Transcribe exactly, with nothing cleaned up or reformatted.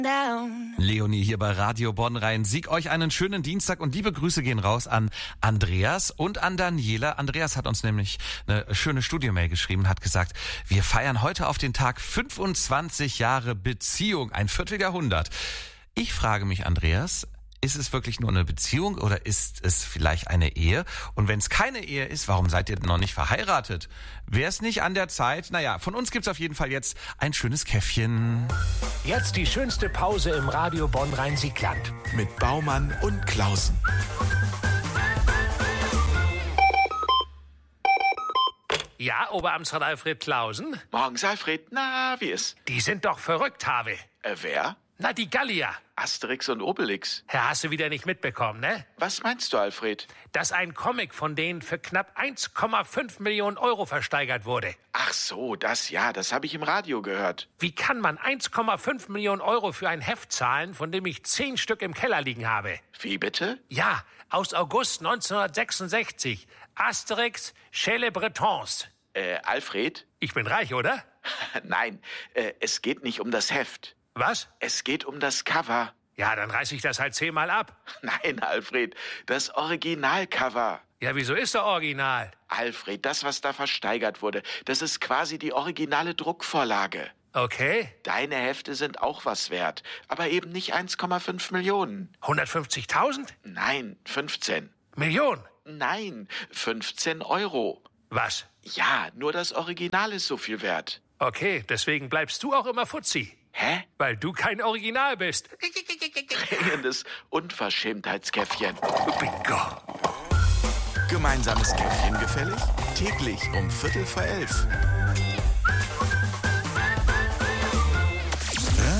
Down. Leonie hier bei Radio Bonn rein. Sieg euch einen schönen Dienstag und liebe Grüße gehen raus an Andreas und an Daniela. Andreas hat uns nämlich eine schöne Studiomail geschrieben, hat gesagt, wir feiern heute auf den Tag fünfundzwanzig Jahre Beziehung, ein Vierteljahrhundert. Ich frage mich, Andreas, ist es wirklich nur eine Beziehung oder ist es vielleicht eine Ehe? Und wenn es keine Ehe ist, warum seid ihr noch nicht verheiratet? Wäre es nicht an der Zeit? Naja, von uns gibt's auf jeden Fall jetzt ein schönes Käffchen. Jetzt die schönste Pause im Radio Bonn-Rhein-Sieg-Land. Mit Baumann und Klausen. Ja, Oberamtsrat Alfred Klausen? Morgens, Alfred. Na, wie ist? Die sind doch verrückt, Habe. Äh, wer? Na, die Gallier. Asterix und Obelix. Ja, hast du wieder nicht mitbekommen, ne? Was meinst du, Alfred? Dass ein Comic von denen für knapp eins Komma fünf Millionen Euro versteigert wurde. Ach so, das ja, das habe ich im Radio gehört. Wie kann man eins Komma fünf Millionen Euro für ein Heft zahlen, von dem ich zehn Stück im Keller liegen habe? Wie bitte? Ja, aus August neunzehnhundertsechsundsechzig. Asterix chez les Bretons. Äh, Alfred? Ich bin reich, oder? Nein, äh, es geht nicht um das Heft. Was? Es geht um das Cover. Ja, dann reiß ich das halt zehnmal ab. Nein, Alfred, das Originalcover. Ja, wieso ist er original? Alfred, das, was da versteigert wurde, das ist quasi die originale Druckvorlage. Okay. Deine Hefte sind auch was wert, aber eben nicht eins Komma fünf Millionen. hundertfünfzigtausend? Nein, fünfzehn. Millionen? Nein, fünfzehn Euro. Was? Ja, nur das Original ist so viel wert. Okay, deswegen bleibst du auch immer Fuzzi. Hä? Weil du kein Original bist. Krähendes Unverschämtheitskäffchen. Bingo. Gemeinsames Käffchen gefällig? Täglich um Viertel vor elf.